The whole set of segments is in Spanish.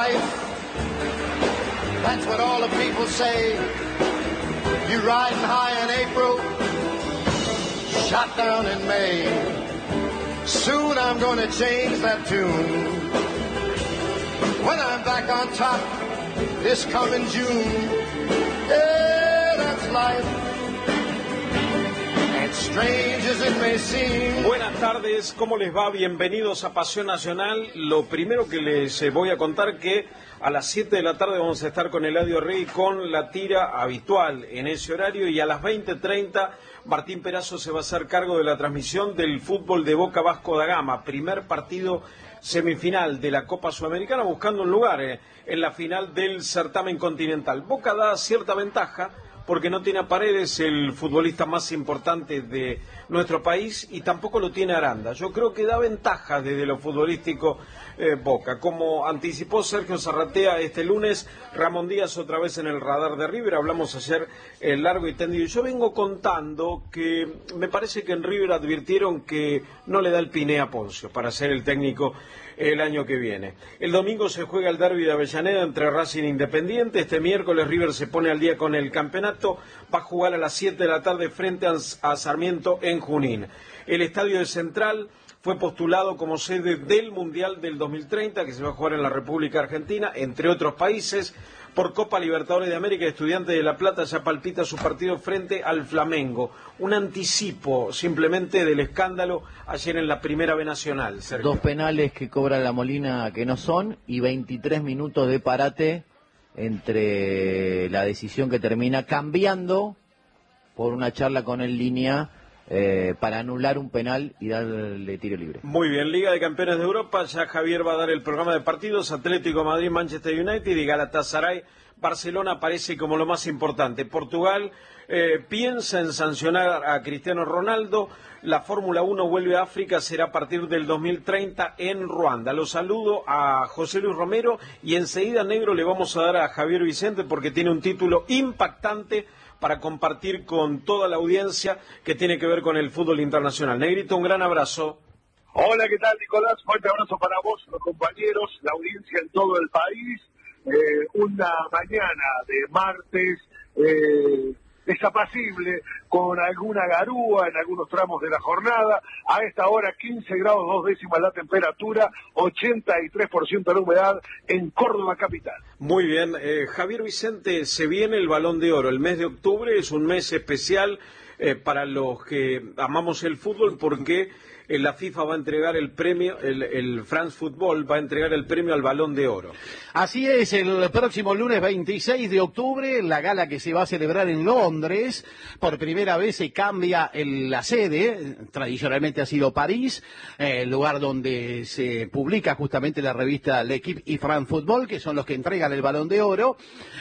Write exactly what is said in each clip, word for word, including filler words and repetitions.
life. That's what all the people say. You riding high in April, shot down in May. Soon I'm gonna change that tune. When I'm back on top this coming June. Yeah, that's life. Strange as it may seem. Buenas tardes, ¿cómo les va? Bienvenidos a Pasión Nacional. Lo primero que les eh, voy a contar que a las siete de la tarde vamos a estar con Eladio Rey con la tira habitual en ese horario, y a las veinte treinta Martín Perazo se va a hacer cargo de la transmisión del fútbol de Boca Vasco da Gama, primer partido semifinal de la Copa Sudamericana, buscando un lugar eh, en la final del certamen continental. Boca da cierta ventaja porque no tiene a Paredes, el futbolista más importante de nuestro país, y tampoco lo tiene Aranda. Yo creo que da ventaja desde lo futbolístico eh, Boca. Como anticipó Sergio Zarratea este lunes, Ramón Díaz otra vez en el radar de River. Hablamos ayer eh, largo y tendido. Yo vengo contando que me parece que en River advirtieron que no le da el piné a Poncio para ser el técnico el año que viene. El domingo se juega el derbi de Avellaneda entre Racing e Independiente. Este miércoles River se pone al día con el campeonato. Va a jugar a las siete de la tarde frente a, a Sarmiento en Junín. El estadio de Central fue postulado como sede del Mundial del dos mil treinta, que se va a jugar en la República Argentina, entre otros países. Por Copa Libertadores de América, Estudiantes de La Plata ya palpita su partido frente al Flamengo. Un anticipo simplemente del escándalo ayer en la Primera B Nacional. Sergio. Dos penales que cobra la Molina que no son, y veintitrés minutos de parate entre la decisión que termina cambiando por una charla con el línea eh, para anular un penal y darle tiro libre. Muy bien, Liga de Campeones de Europa, ya Javier va a dar el programa de partidos. Atlético Madrid, Manchester United y Galatasaray, Barcelona aparece como lo más importante. Portugal eh, piensa en sancionar a Cristiano Ronaldo. La Fórmula uno vuelve a África, será a partir del dos mil treinta en Ruanda. Los saludo a José Luis Romero y enseguida, negro, le vamos a dar a Javier Vicente porque tiene un título impactante para compartir con toda la audiencia que tiene que ver con el fútbol internacional. Negrito, un gran abrazo. Hola, ¿qué tal, Nicolás? Fuerte abrazo para vos, los compañeros, la audiencia en todo el país. Eh, una mañana de martes eh, desapacible, con alguna garúa en algunos tramos de la jornada. A esta hora quince grados dos décimas la temperatura, ochenta y tres por ciento la humedad en Córdoba capital. Muy bien, eh, Javier Vicente, se viene el Balón de Oro. El mes de octubre es un mes especial eh, para los que amamos el fútbol, porque eh, la FIFA va a entregar el premio, el, el France Football va a entregar el premio al Balón de Oro. Así es, el próximo lunes veintiséis de octubre, la gala que se va a celebrar en Londres. Por primera vez se cambia el, la sede, tradicionalmente ha sido París, eh, el lugar donde se publica justamente la revista L'Equipe y France Football, que son los que entregan el Balón de Oro.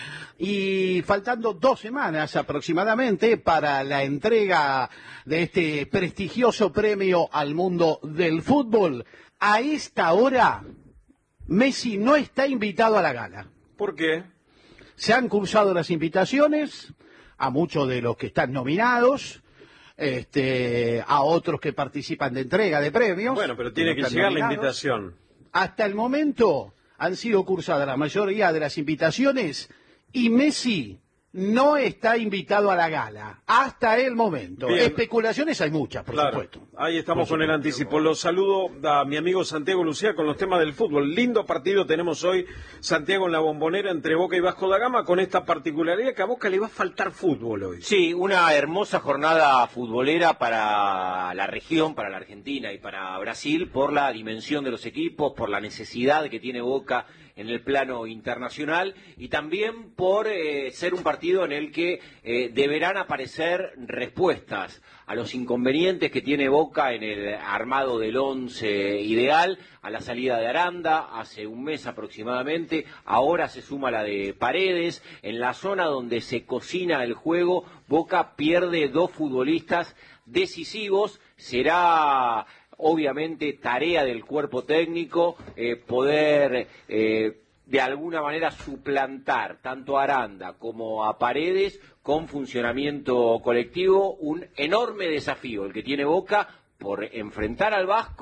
Y faltando dos semanas aproximadamente para la entrega de este prestigioso premio al mundo del fútbol, a esta hora Messi no está invitado a la gala. ¿Por qué? Se han cursado las invitaciones a muchos de los que están nominados, este, a otros que participan de entrega de premios. Bueno, pero tiene que llegar la invitación. Hasta el momento han sido cursadas la mayoría de las invitaciones y Messi no está invitado a la gala, hasta el momento. Bien. Especulaciones hay muchas, por claro, supuesto. Ahí estamos por con supuesto. el anticipo. Los saludo a mi amigo Santiago Lucía con los temas del fútbol. Lindo partido tenemos hoy, Santiago, en la Bombonera entre Boca y Vasco da Gama, con esta particularidad que a Boca le va a faltar fútbol hoy. Sí, una hermosa jornada futbolera para la región, para la Argentina y para Brasil, por la dimensión de los equipos, por la necesidad que tiene Boca en el plano internacional, y también por eh, ser un partido en el que eh, deberán aparecer respuestas a los inconvenientes que tiene Boca en el armado del once ideal, a la salida de Aranda hace un mes aproximadamente. Ahora se suma la de Paredes. En la zona donde se cocina el juego, Boca pierde dos futbolistas decisivos. Será obviamente tarea del cuerpo técnico eh, poder eh, de alguna manera suplantar tanto a Aranda como a Paredes con funcionamiento colectivo. Un enorme desafío el que tiene Boca por enfrentar al Vasco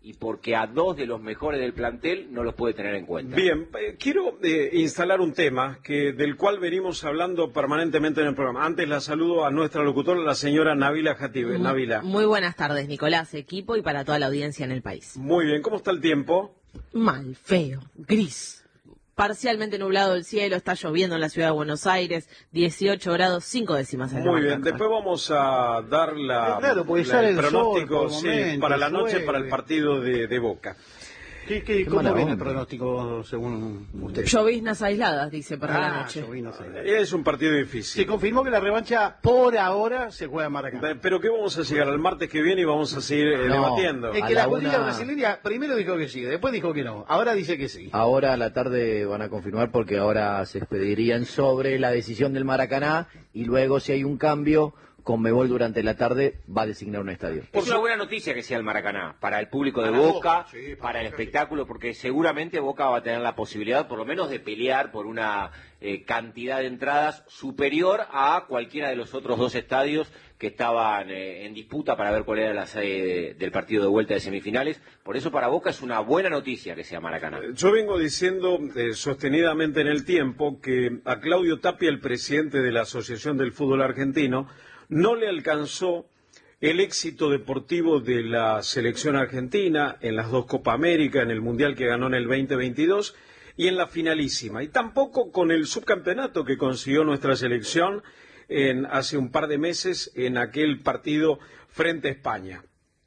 y porque a dos de los mejores del plantel no los puede tener en cuenta. Bien, eh, quiero eh, instalar un tema que del cual venimos hablando permanentemente en el programa. Antes la saludo a nuestra locutora, la señora Nabila Jatibel. Nabila. Muy buenas tardes, Nicolás, equipo y para toda la audiencia en el país. Muy bien, ¿cómo está el tiempo? Mal, feo, gris. Parcialmente nublado el cielo, está lloviendo en la ciudad de Buenos Aires, dieciocho grados, cinco décimas. En Muy la bien, después vamos a dar la, Eh, claro, porque la- sale el el sol pronóstico por sí, momentos, para la noche, llueve. para el partido de, de Boca. ¿Qué, qué, Qué ¿Cómo mala viene el onda. pronóstico según usted? Lloviznas aisladas, dice, para la Ah, noche. llovinas ahí. Es un partido Se difícil. confirmó que la revancha por ahora se juega en Maracaná. Eh, Pero que vamos a llegar al martes que viene y vamos a seguir eh, No. debatiendo. Es A que la la política una- brasileña primero dijo que sí, después dijo que no. Ahora dice que sí. Ahora a la tarde van a confirmar porque ahora se expedirían sobre la decisión del Maracaná y luego si hay un cambio, Conmebol durante la tarde va a designar un estadio. Es una buena noticia que sea el Maracaná, para el público de Para Boca, Boca, sí, para para el Boca, espectáculo, porque seguramente Boca va a tener la posibilidad, por lo menos, de pelear por una eh, cantidad de entradas superior a cualquiera de los otros dos estadios que estaban eh, en disputa para ver cuál era la sede del partido de vuelta de semifinales. Por eso para Boca es una buena noticia que sea Maracaná. Yo vengo diciendo eh, sostenidamente en el tiempo que a Claudio Tapia, el presidente de la Asociación del Fútbol Argentino, no le alcanzó el éxito deportivo de la selección argentina en las dos Copa América, en el Mundial que ganó en el veinte veintidós y en la finalísima. Y tampoco con el subcampeonato que consiguió nuestra selección en, hace un par de meses en aquel partido frente a España.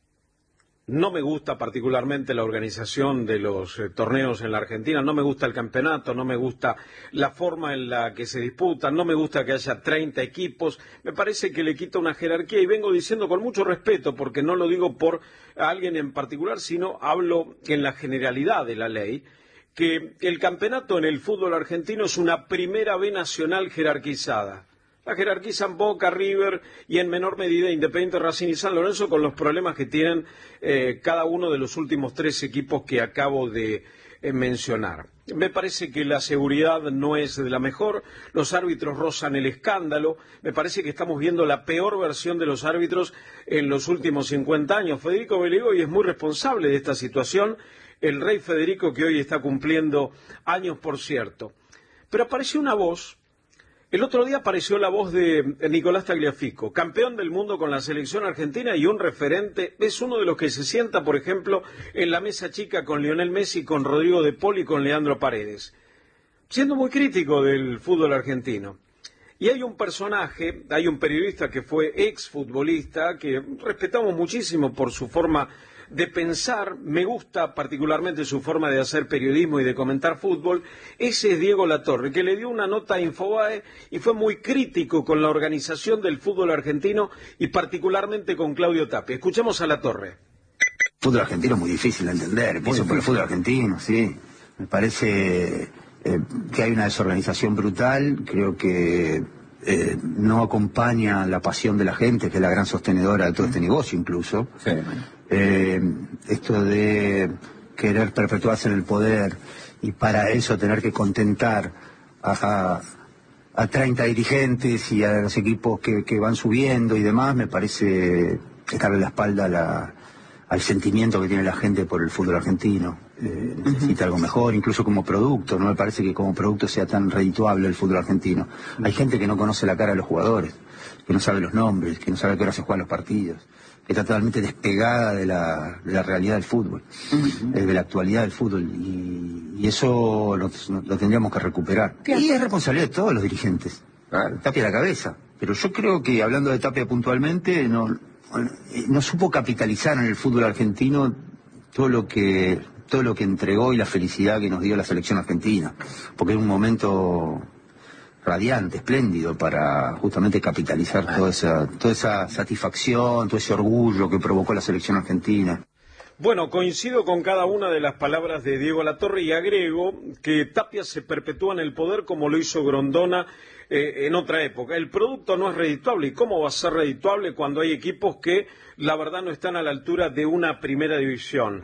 No me gusta particularmente la organización de los eh, torneos en la Argentina, no me gusta el campeonato, no me gusta la forma en la que se disputan, no me gusta que haya treinta equipos, me parece que le quita una jerarquía y vengo diciendo con mucho respeto, porque no lo digo por alguien en particular, sino hablo en la generalidad de la ley, que el campeonato en el fútbol argentino es una primera B nacional jerarquizada. La jerarquizan Boca, River y en menor medida Independiente, Racing y San Lorenzo con los problemas que tienen eh, cada uno de los últimos tres equipos que acabo de eh, mencionar. Me parece que la seguridad no es de la mejor, los árbitros rozan el escándalo, me parece que estamos viendo la peor versión de los árbitros en los últimos cincuenta años. Federico Beligoy es muy responsable de esta situación, el rey Federico que hoy está cumpliendo años, por cierto. Pero apareció una voz. El otro día apareció la voz de Nicolás Tagliafico, campeón del mundo con la selección argentina y un referente. Es uno de los que se sienta, por ejemplo, en la mesa chica con Lionel Messi, con Rodrigo de Paul y con Leandro Paredes, siendo muy crítico del fútbol argentino. Y hay un personaje, hay un periodista que fue exfutbolista, que respetamos muchísimo por su forma de pensar, me gusta particularmente su forma de hacer periodismo y de comentar fútbol, ese es Diego Latorre, que le dio una nota a Infobae y fue muy crítico con la organización del fútbol argentino y particularmente con Claudio Tapia. Escuchemos a Latorre. El fútbol argentino es muy difícil de entender, empiezo por el fútbol argentino, sí. Me parece eh, que hay una desorganización brutal, creo que eh, no acompaña la pasión de la gente, que es la gran sostenedora de todo este negocio incluso. Sí. Eh, esto de querer perpetuarse en el poder y para eso tener que contentar a, a, a treinta dirigentes y a los equipos que, que van subiendo y demás, me parece darle la espalda a la, al sentimiento que tiene la gente por el fútbol argentino. Eh, necesita algo mejor, incluso como producto. No me parece que como producto sea tan redituable el fútbol argentino. Hay gente que no conoce la cara de los jugadores, que no sabe los nombres, que no sabe a qué hora se juegan los partidos, que está totalmente despegada de la, de la realidad del fútbol, uh-huh. eh, de la actualidad del fútbol, y, y eso lo, lo tendríamos que recuperar. Y es responsabilidad de todos los dirigentes, claro. Tapia a la cabeza, pero yo creo que, hablando de Tapia puntualmente, no, no supo capitalizar en el fútbol argentino todo lo que todo lo que entregó y la felicidad que nos dio la selección argentina, porque es un momento radiante, espléndido, para justamente capitalizar toda esa, toda esa satisfacción, todo ese orgullo que provocó la selección argentina. Bueno, coincido con cada una de las palabras de Diego Latorre y agrego que Tapia se perpetúa en el poder como lo hizo Grondona eh, en otra época. El producto no es redituable. ¿Y cómo va a ser redituable cuando hay equipos que la verdad no están a la altura de una primera división?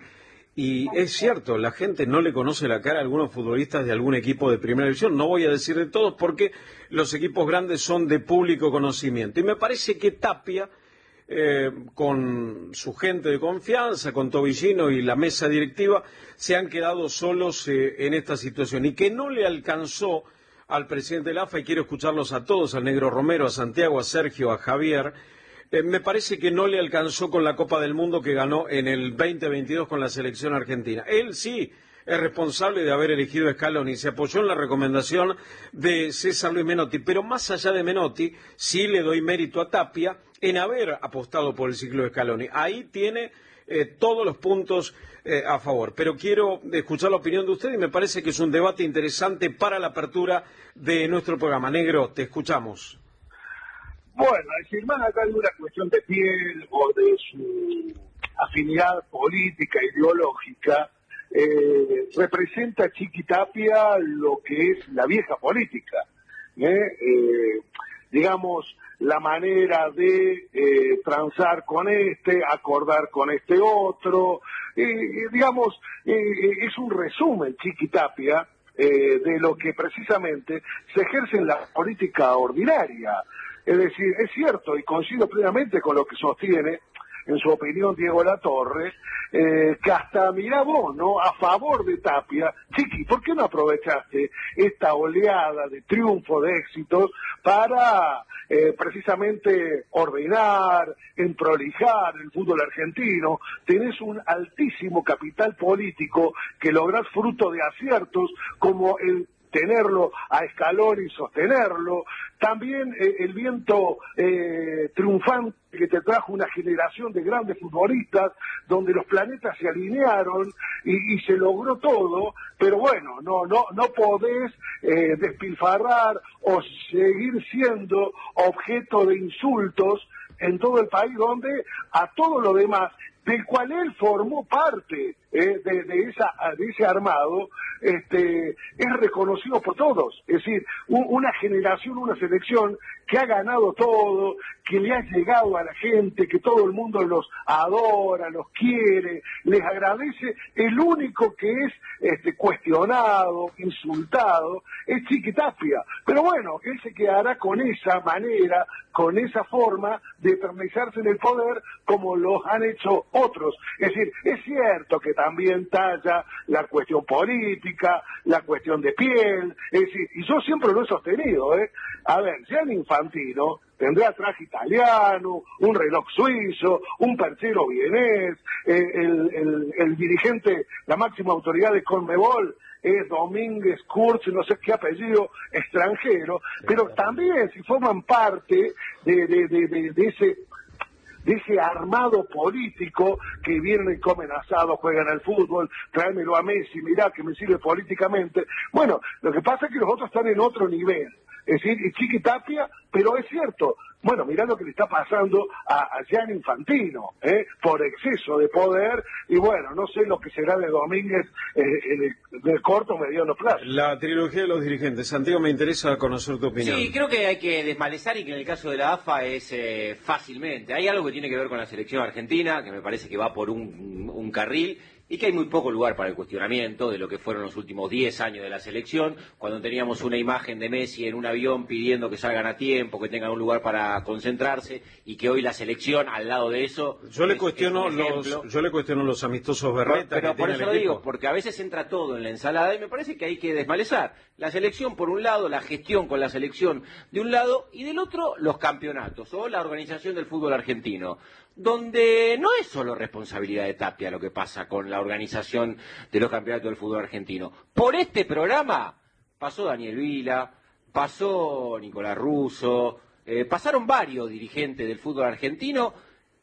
Y es cierto, la gente no le conoce la cara a algunos futbolistas de algún equipo de primera división. No voy a decir de todos porque los equipos grandes son de público conocimiento. Y me parece que Tapia eh, con su gente de confianza, con Tobillino y la mesa directiva, se han quedado solos eh, en esta situación y que no le alcanzó al presidente de la A F A, y quiero escucharlos a todos, al Negro Romero, a Santiago, a Sergio, a Javier. Eh, me parece que no le alcanzó con la Copa del Mundo que ganó en el veinte veintidós con la selección argentina. Él sí es responsable de haber elegido a Scaloni, se apoyó en la recomendación de César Luis Menotti, pero más allá de Menotti, sí le doy mérito a Tapia en haber apostado por el ciclo de Scaloni. Ahí tiene eh, todos los puntos eh, a favor, pero quiero escuchar la opinión de usted y me parece que es un debate interesante para la apertura de nuestro programa. Negro, te escuchamos. Bueno, es decir, más acá de una cuestión de piel o de su afinidad política, ideológica, eh, representa Chiqui Tapia lo que es la vieja política, ¿eh? Eh, digamos, la manera de eh, transar con este, acordar con este otro, eh, eh, digamos, eh, es un resumen, Chiqui Tapia, eh, de lo que precisamente se ejerce en la política ordinaria. Es decir, es cierto, y coincido plenamente con lo que sostiene, en su opinión, Diego Latorre, eh, que hasta, mirá vos, ¿no?, a favor de Tapia. Chiqui, ¿por qué no aprovechaste esta oleada de triunfo, de éxitos, para eh, precisamente ordenar, emprolijar el fútbol argentino? Tenés un altísimo capital político que lográs fruto de aciertos como el tenerlo a Scaloni y sostenerlo, también eh, el viento eh, triunfante que te trajo una generación de grandes futbolistas, donde los planetas se alinearon y, y se logró todo, pero bueno, no no no podés eh, despilfarrar o seguir siendo objeto de insultos en todo el país, donde a todo lo demás, del cual él formó parte eh, de, de, esa, de ese armado, este, es reconocido por todos. Es decir, un, una generación, una selección que ha ganado todo, que le ha llegado a la gente, que todo el mundo los adora, los quiere, les agradece. El único que es este, cuestionado, insultado, es Chiqui Tapia. Pero bueno, él se quedará con esa manera, con esa forma de eternizarse en el poder, como los han hecho otros. Es decir, es cierto que también talla la cuestión política, la cuestión de piel, es decir, y yo siempre lo he sostenido, ¿eh? A ver, Gianni Infantino tendrá traje italiano, un reloj suizo, un perchero vienés, eh, el, el, el dirigente, la máxima autoridad de Conmebol es Domínguez Kurz, no sé qué apellido extranjero, pero también si forman parte de, de, de, de, de ese de ese armado político que vienen y comen asado, juegan al fútbol, tráemelo a Messi, mirá que me sirve políticamente. Bueno, lo que pasa es que los otros están en otro nivel. Es decir, y Chiqui Tapia, pero es cierto, bueno, mirá lo que le está pasando a, a Gianni Infantino, ¿eh? Por exceso de poder, y bueno, no sé lo que será de Domínguez eh, en el, de corto o mediano plazo. La trilogía de los dirigentes. Santiago, me interesa conocer tu opinión. Sí, creo que hay que desmalezar y que en el caso de la A F A es eh, fácilmente. Hay algo que tiene que ver con la selección argentina, que me parece que va por un, un carril, y que hay muy poco lugar para el cuestionamiento de lo que fueron los últimos diez años de la selección, cuando teníamos una imagen de Messi en un avión pidiendo que salgan a tiempo, que tengan un lugar para concentrarse, y que hoy la selección, al lado de eso... Yo le es, cuestiono es los yo le cuestiono los amistosos Berreta. Pero que por tiene eso el lo equipo. digo, porque a veces entra todo en la ensalada, y me parece que hay que desmalezar. La selección, por un lado, la gestión con la selección de un lado, y del otro, los campeonatos, o la organización del fútbol argentino, donde no es solo responsabilidad de Tapia lo que pasa con la organización de los campeonatos del fútbol argentino. Por este programa pasó Daniel Vila, pasó Nicolás Russo, eh, pasaron varios dirigentes del fútbol argentino,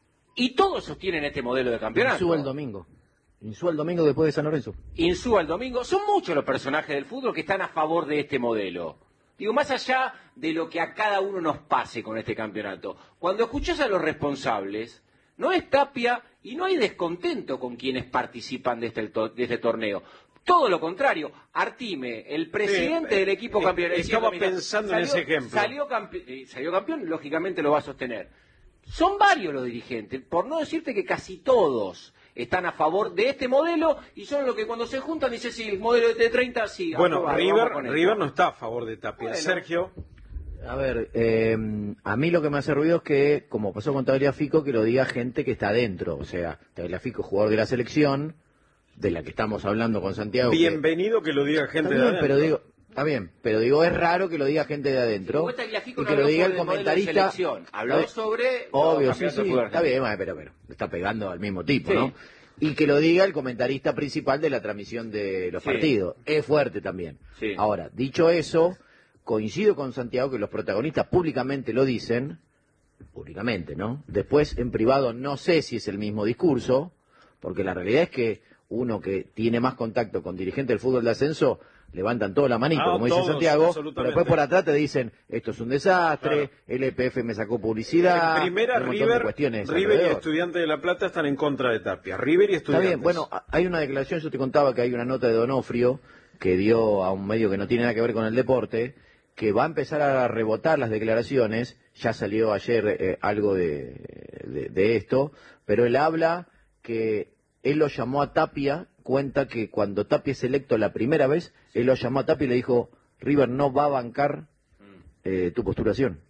y todos sostienen este modelo de campeonato. Insúa el domingo. Insúa el domingo después de San Lorenzo. Insúa el domingo. Son muchos los personajes del fútbol que están a favor de este modelo. Digo, más allá de lo que a cada uno nos pase con este campeonato, cuando escuchás a los responsables, no es Tapia y no hay descontento con quienes participan de este, de este torneo. Todo lo contrario, Artime, el presidente sí, del equipo eh, campeón... Estaba pensando salió, en ese ejemplo. Salió, campe, salió campeón, lógicamente lo va a sostener. Son varios los dirigentes, por no decirte que casi todos están a favor de este modelo, y son los que cuando se juntan dicen, sí, el modelo de T treinta, sí. Bueno, aprobado, River, River River no está a favor de Tapia. Bueno. Sergio. A ver, eh, a mí lo que me hace ruido es que, como pasó con Tagliafico, que lo diga gente que está adentro. O sea, Tagliafico, jugador de la selección, de la que estamos hablando con Santiago. Bienvenido que, que lo diga gente bien, de adentro. Pero digo, está bien, pero digo, es raro que lo diga gente de adentro. Sí, y que lo diga el comentarista. Habló sobre... Obvio, sí, sí, está bien, pero, pero está pegando al mismo tipo, sí. ¿no? Y que lo diga el comentarista principal de la transmisión de los sí. partidos. Es fuerte también. Sí. Ahora, dicho eso, coincido con Santiago que los protagonistas públicamente lo dicen, públicamente, ¿no? Después, en privado, no sé si es el mismo discurso, porque la realidad es que uno que tiene más contacto con dirigentes del fútbol de ascenso, levantan toda la manito, ah, como todos, dice Santiago, pero después por atrás te dicen, esto es un desastre, claro. El E P F me sacó publicidad, en primera, un River, de cuestiones River y Estudiantes de La Plata están en contra de Tapia, River y Estudiantes. Está bien, bueno, hay una declaración, yo te contaba que hay una nota de Donofrio, que dio a un medio que no tiene nada que ver con el deporte, que va a empezar a rebotar las declaraciones, ya salió ayer eh, algo de, de, de esto, pero él habla que él lo llamó a Tapia, cuenta que cuando Tapia es electo la primera vez, él lo llamó a Tapia y le dijo, River no va a bancar eh, tu postulación.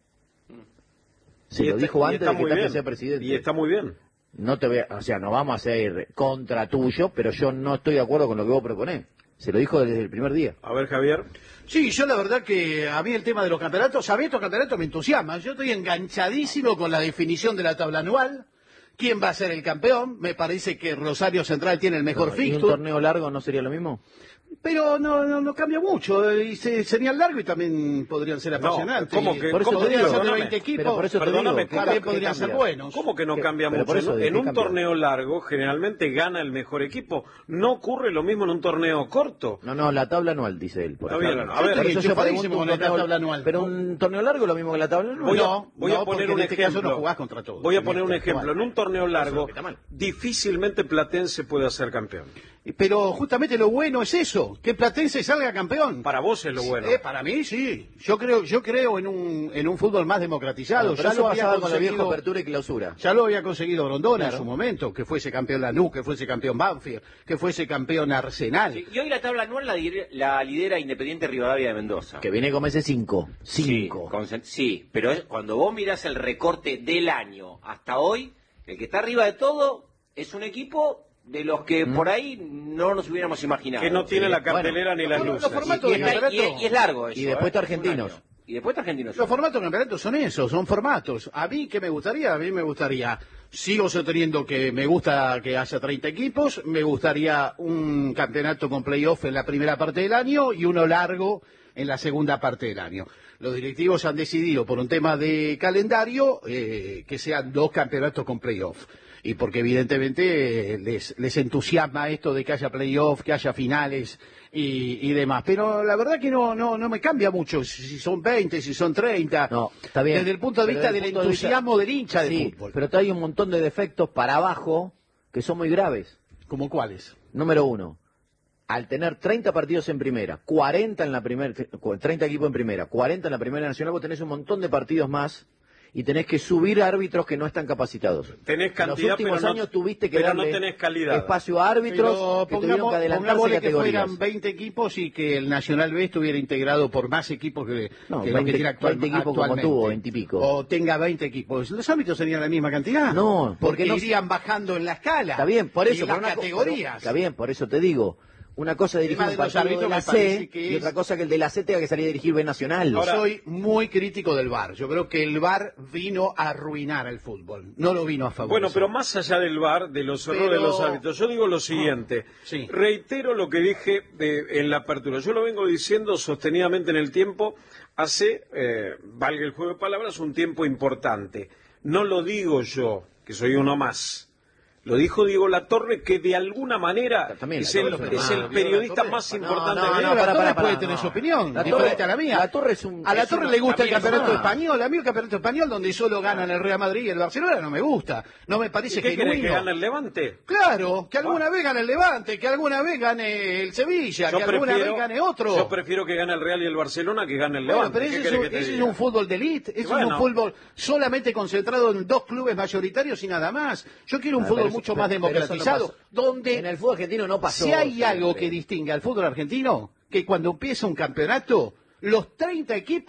Se y lo está, dijo antes de que Tapia bien. sea presidente. Y está muy bien. No te voy a, o sea, no vamos a hacer contra tuyo, pero yo no estoy de acuerdo con lo que vos proponés. Se lo dijo desde el primer día. A ver, Javier. Sí, yo la verdad que a mí el tema de los campeonatos, a mí estos campeonatos me entusiasma. Yo estoy enganchadísimo con la definición de la tabla anual. ¿Quién va a ser el campeón? Me parece que Rosario Central tiene el mejor no, fixture. ¿Y un torneo largo no sería lo mismo? Pero no, no, no cambia mucho, y se, serían largos y también podrían ser apasionantes. No, ¿cómo que, por eso ¿cómo podrían que, ser de veinte equipos, pero por eso perdóname, te digo, también podrían ser buenos. ¿Cómo que no ¿Qué? cambia pero mucho? Eso, en un cambia? torneo largo generalmente gana el mejor equipo. No ocurre lo mismo en un torneo corto. No, no, la tabla anual, dice él. Por Está bien, a ver, por eso yo pregunto un la tabla anual. Pero un torneo largo es lo mismo que la tabla anual. Voy a, no, voy no, a poner un en este ejemplo. Caso no jugás contra todos. Voy a poner un este ejemplo. En un torneo largo, difícilmente Platense puede ser campeón. Pero justamente lo bueno es eso, que Platense salga campeón. Para vos es lo bueno. Eh, para mí sí. Yo creo, yo creo en un en un fútbol más democratizado. No, pero ya eso lo había pasaba con la vieja conseguido, apertura y clausura. Ya lo había conseguido Grondona claro. en su momento, que fuese campeón Lanús, que fuese campeón Banfield, que fuese campeón Arsenal. Sí, y hoy la tabla anual la, la lidera Independiente Rivadavia de Mendoza. Que viene con ese cinco. Cinco. Sí, con, sí, pero es, cuando vos mirás el recorte del año hasta hoy, el que está arriba de todo es un equipo de los que mm. por ahí no nos hubiéramos imaginado. Que no tiene sí. la cartelera bueno, ni las luces. Los y, y, está, y, y es largo eso. Y después está ¿eh? Argentinos. Y después está Argentinos. Los formatos de campeonatos son esos, son formatos. A mí, ¿qué me gustaría? A mí me gustaría, sigo sosteniendo que me gusta que haya treinta equipos, me gustaría un campeonato con playoff en la primera parte del año y uno largo en la segunda parte del año. Los directivos han decidido, por un tema de calendario, eh, que sean dos campeonatos con playoff. Y porque evidentemente les, les entusiasma esto de que haya playoff, que haya finales y, y demás. Pero la verdad que no no no me cambia mucho si son veinte, si son treinta. No, está bien. Desde el punto de pero vista del entusiasmo de vista, del hincha sí, de fútbol. Pero hay un montón de defectos para abajo que son muy graves. ¿Como cuáles? Número uno, al tener treinta partidos en primera, cuarenta en la primera, treinta equipos en primera, cuarenta en la primera nacional, vos tenés un montón de partidos más y tenés que subir árbitros que no están capacitados. Tenés cantidad, en los últimos pero años no, tuviste que pero darle no tenés calidad. espacio a árbitros pero que pongamos, tuvieron que adelantarse que categorías. fueran veinte equipos y que el Nacional B estuviera integrado por más equipos que, no, que veinte, lo que tiene actual, veinte equipos actualmente. Como tuvo, veinte y pico. O tenga veinte equipos. ¿Los árbitros serían la misma cantidad? No, porque, porque no irían bajando en la escala. Está bien, por eso. Y las una, categorías. Está bien, por eso te digo. Una cosa es dirigir un partido de la C y otra cosa que el de la C tenga que salir a dirigir B Nacional. Yo soy muy crítico del V A R. Yo creo que el V A R vino a arruinar el fútbol. No lo vino a favorecer. Bueno, pero más allá del V A R, de los errores pero... de los árbitros, yo digo lo siguiente. Sí. Reitero lo que dije de, en la apertura. Yo lo vengo diciendo sostenidamente en el tiempo, hace, eh, valga el juego de palabras, un tiempo importante. No lo digo yo, que soy uno más. Lo dijo Diego Latorre, que de alguna manera También es el, es el periodista más importante. No, no, de no, la para, para, para, puede no. tener su opinión, La diferente Torre, a la mía. La Torre es un, a la es Torre una, le gusta el campeonato es español. A mí el campeonato español donde solo ganan el Real Madrid y el Barcelona no me gusta. No me parece ¿Y qué genuino. querés, que gane el Levante? Claro, que alguna vez gane el Levante, que alguna vez gane el Sevilla, yo que prefiero, alguna vez gane otro. Yo prefiero que gane el Real y el Barcelona que gane el Bueno, Levante. pero ese, es un, ese es un fútbol de elite, ese bueno. es un fútbol solamente concentrado en dos clubes mayoritarios y nada más. Yo quiero un Ah, fútbol pero mucho eso, más pero democratizado, eso no donde en el fútbol argentino no pasó. si hay siempre. algo que distingue al fútbol argentino, que cuando empieza un campeonato, los treinta equipos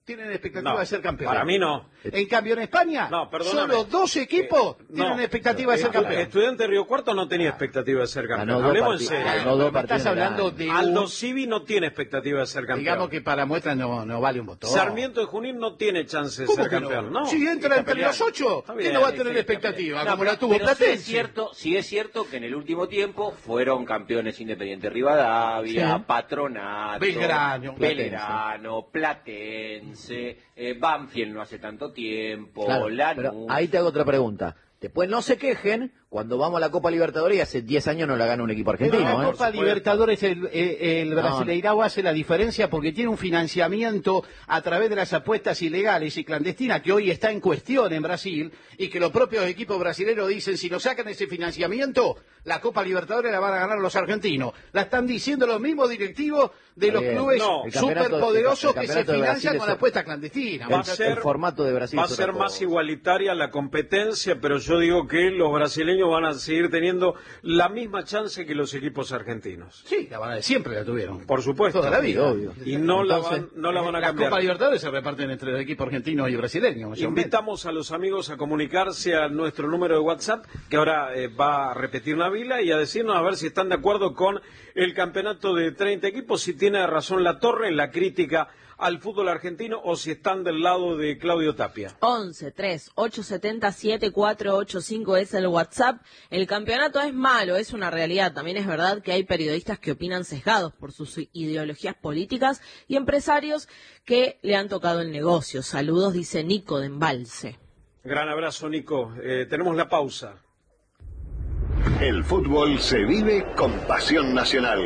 tienen expectativa No, de ser campeón. para mí no. En cambio, en España, No, perdóname. solo dos equipos Eh, tienen no. expectativa de ser Estu- campeón. Estudiante de Río Cuarto no tenía expectativa de ser Ganó campeón. dos Hablemos en partidos. serio. Ganó dos Me partidos estás en el hablando año. de Aldo un, Civi no tiene expectativa de ser campeón. digamos que para muestra no, no vale un botón. Sarmiento de Junín no tiene chance de ¿Cómo ser que no? campeón. No. Si entra entre los ocho, Está ¿quién bien, no va a tener Sí, sí, expectativa? No, como pero- la tuvo pero sí es Platense. cierto, sí es cierto que en el último tiempo fueron campeones Independiente Rivadavia, Sí. Patronato, Belgrano. Belgrano, Platense, eh, Banfield no hace tanto tiempo, Claro, Lanús. pero ahí te hago otra pregunta. Después no se quejen cuando vamos a la Copa Libertadores y hace diez años no la gana un equipo Pero argentino. la ¿eh? Copa Libertadores, el, el, el No. Brasileirao hace la diferencia porque tiene un financiamiento a través de las apuestas ilegales y clandestinas que hoy está en cuestión en Brasil y que los propios equipos brasileños dicen si nos sacan ese financiamiento, la Copa Libertadores la van a ganar los argentinos. La están diciendo los mismos directivos de Está los bien. clubes No. El campeonato- superpoderosos el que se campeonato de Brasil financian es con otro. apuestas clandestinas. Va a El- ser- el formato de Brasil Va a es otra ser más cosa. igualitaria la competencia, pero yo digo que los brasileños van a seguir teniendo la misma chance que los equipos argentinos. Sí, la van a, siempre la tuvieron. Por supuesto. Toda la vida. obvio. Y no, la, Entonces, van, no la van a Las cambiar. Copas Libertadores se reparten entre los equipos argentinos y brasileños. mayormente. Invitamos a los amigos a comunicarse a nuestro número de WhatsApp, que ahora eh, va a repetir Navila, y a decirnos a ver si están de acuerdo con el campeonato de treinta equipos, si tiene razón La Torre en la crítica al fútbol argentino o si están del lado de Claudio Tapia. once tres ocho siete cero siete cuatro ocho cinco es el WhatsApp. El campeonato es malo, es una realidad. También es verdad que hay periodistas que opinan sesgados por sus ideologías políticas y empresarios que le han tocado el negocio. Saludos, dice Nico de Embalse. Gran abrazo, Nico. Eh, tenemos la pausa. El fútbol se vive con pasión nacional.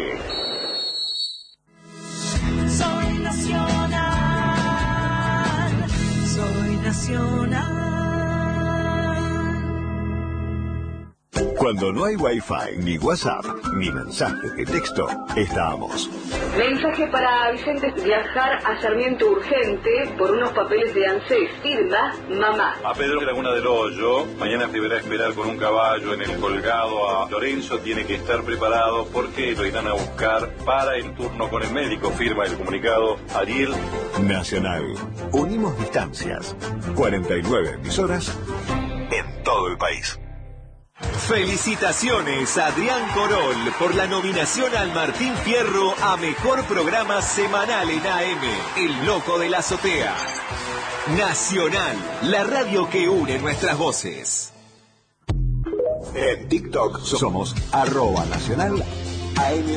Soy nacional, soy nacional. Cuando no hay wifi, ni WhatsApp, ni mensajes de texto, estamos. Mensaje para Vicente: viajar a Sarmiento urgente por unos papeles de ANSES. Firma mamá. A Pedro Laguna del Hoyo, mañana deberá esperar con un caballo en el colgado a Lorenzo, tiene que estar preparado porque lo irán a buscar para el turno con el médico, firma el comunicado Ariel. Nacional. Unimos distancias. cuarenta y nueve emisoras en todo el país. Felicitaciones a Adrián Corol por la nominación al Martín Fierro a Mejor Programa Semanal en A M, El Loco de la Azotea. Nacional, la radio que une nuestras voces. En TikTok somos arroba nacional A M.